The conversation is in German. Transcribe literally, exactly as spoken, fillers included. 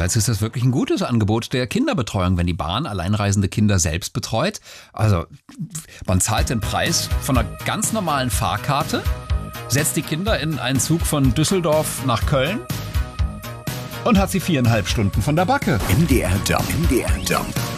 Andererseits ist das wirklich ein gutes Angebot der Kinderbetreuung, wenn die Bahn alleinreisende Kinder selbst betreut. Also man zahlt den Preis von einer ganz normalen Fahrkarte, setzt die Kinder in einen Zug von Düsseldorf nach Köln und hat sie viereinhalb Stunden von der Backe. M D R Jump. M D R Jump.